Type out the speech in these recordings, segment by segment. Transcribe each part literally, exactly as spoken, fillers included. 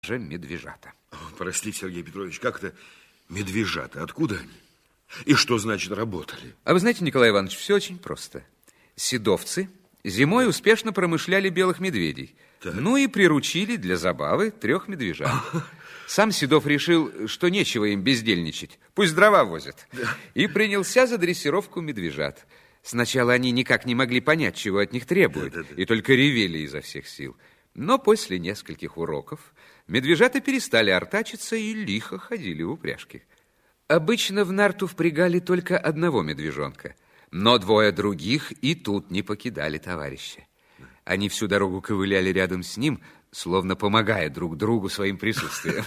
же медвежата. О, простите, Сергей Петрович, как это медвежата? Откуда они? И что значит работали? А вы знаете, Николай Иванович, все очень просто. Седовцы зимой успешно промышляли белых медведей. Так. Ну и приручили для забавы трех медвежат. Сам Седов решил, что нечего им бездельничать. Пусть дрова возят. Да. И принялся за дрессировку медвежат. Сначала они никак не могли понять, чего от них требуют, да, да, да. и только ревели изо всех сил. Но после нескольких уроков медвежата перестали артачиться и лихо ходили в упряжке. Обычно в нарту впрягали только одного медвежонка, но двое других и тут не покидали товарища. Они всю дорогу ковыляли рядом с ним, словно помогая друг другу своим присутствием.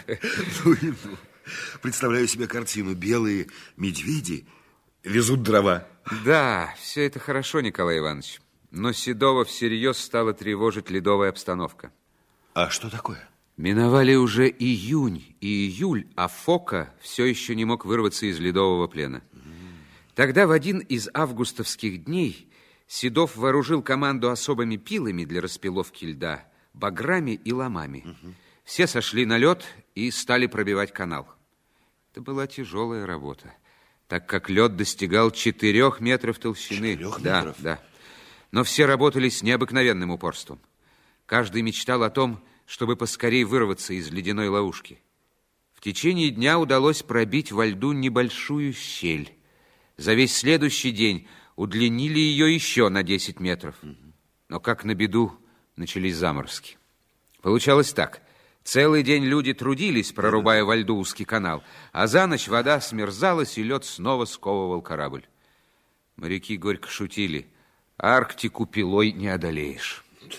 Представляю себе картину. Белые медведи везут дрова. Да, все это хорошо, Николай Иванович. Но Седова всерьез стала тревожить ледовая обстановка. А что такое? Миновали уже июнь и июль, а Фока все еще не мог вырваться из ледового плена. Тогда в один из августовских дней Седов вооружил команду особыми пилами для распиловки льда, баграми и ломами. Угу. Все сошли на лед и стали пробивать канал. Это была тяжелая работа, так как лед достигал четырех метров толщины. Четырех да, метров? Да. Но все работали с необыкновенным упорством. Каждый мечтал о том, чтобы поскорее вырваться из ледяной ловушки. В течение дня удалось пробить во льду небольшую щель. За весь следующий день удлинили ее еще на десять метров. Но, как на беду, начались заморозки. Получалось так. Целый день люди трудились, прорубая во льду узкий канал, а за ночь вода смерзалась, и лед снова сковывал корабль. Моряки горько шутили. Арктику пилой не одолеешь.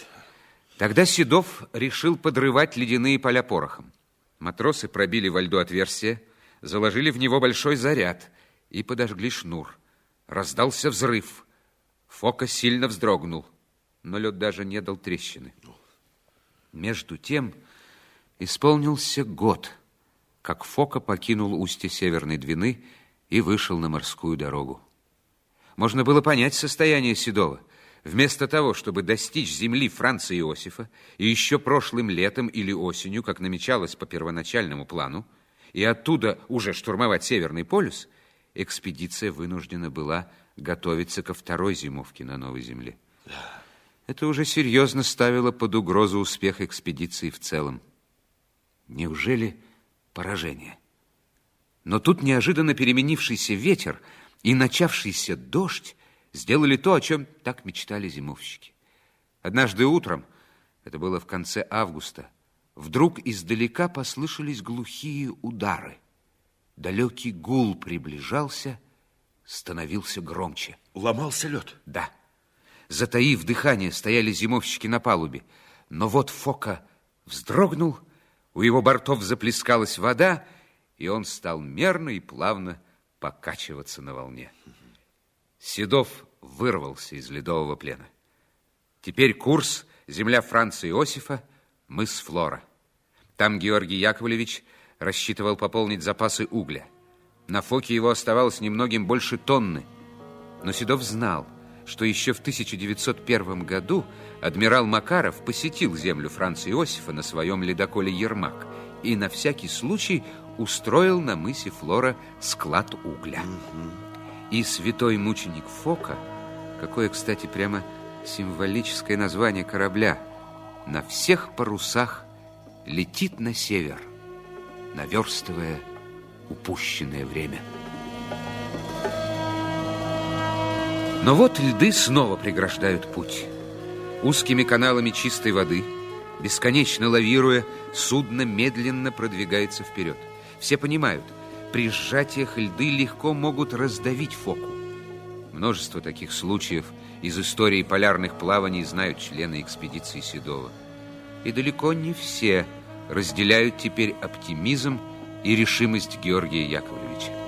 Тогда Седов решил подрывать ледяные поля порохом. Матросы пробили во льду отверстие, заложили в него большой заряд и подожгли шнур. Раздался взрыв. Фока сильно вздрогнул, но лед даже не дал трещины. Между тем исполнился год, как Фока покинул устье Северной Двины и вышел на морскую дорогу. Можно было понять состояние Седова. Вместо того, чтобы достичь земли Франца Иосифа, и еще прошлым летом или осенью, как намечалось по первоначальному плану, и оттуда уже штурмовать Северный полюс, экспедиция вынуждена была готовиться ко второй зимовке на Новой Земле. Это уже серьезно ставило под угрозу успех экспедиции в целом. Неужели поражение? Но тут неожиданно переменившийся ветер и начавшийся дождь сделали то, о чем так мечтали зимовщики. Однажды утром, это было в конце августа, вдруг издалека послышались глухие удары. Далекий гул приближался, становился громче. Ломался лед? Да. Затаив дыхание, стояли зимовщики на палубе. Но вот Фока вздрогнул, у его бортов заплескалась вода, и он стал мерно и плавно покачиваться на волне. Седов вырвался из ледового плена. Теперь курс земля Франца Иосифа, мыс Флора. Там Георгий Яковлевич рассчитывал пополнить запасы угля. На Фоке его оставалось немногим больше тонны. Но Седов знал, что еще в тысяча девятьсот первом году адмирал Макаров посетил землю Франца Иосифа на своем ледоколе «Ермак» и на всякий случай устроил на мысе Флора склад угля. И святой мученик Фока, какое, кстати, прямо символическое название корабля, на всех парусах летит на север, наверстывая упущенное время. Но вот льды снова преграждают путь. Узкими каналами чистой воды, бесконечно лавируя, судно медленно продвигается вперед. Все понимают, при сжатиях льды легко могут раздавить Фоку. Множество таких случаев из истории полярных плаваний знают члены экспедиции Седова. И далеко не все разделяют теперь оптимизм и решимость Георгия Яковлевича.